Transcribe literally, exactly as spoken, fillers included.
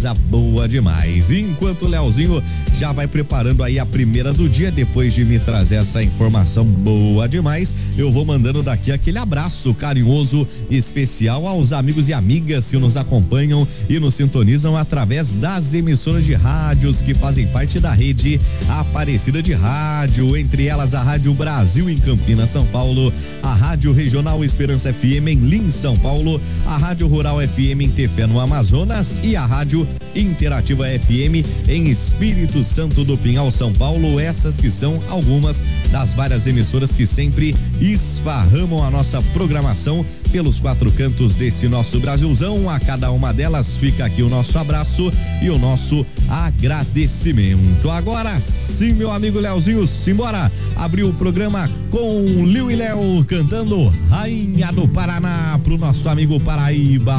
coisa boa demais. Enquanto o Leozinho já vai preparando aí a primeira do dia, depois de me trazer essa informação boa demais, eu vou mandando daqui aquele abraço carinhoso e especial aos amigos e amigas que nos acompanham e nos sintonizam através das emissoras de rádios que fazem parte da rede Aparecida de Rádio, entre elas a Rádio Brasil em Campinas, São Paulo, a Rádio Regional Esperança F M em Lins, São Paulo, a Rádio Rural F M em Tefé, no Amazonas, e a Rádio Interativa F M em Espírito Santo do Pinhal, São Paulo. Essas que são algumas das várias emissoras que sempre esparramam a nossa programação pelos quatro cantos desse nosso Brasilzão. A cada uma delas fica aqui o nosso abraço e o nosso agradecimento. Agora sim, meu amigo Leozinho, simbora abrir o programa com Liu e Léo cantando Rainha do Paraná pro nosso amigo Paraíba.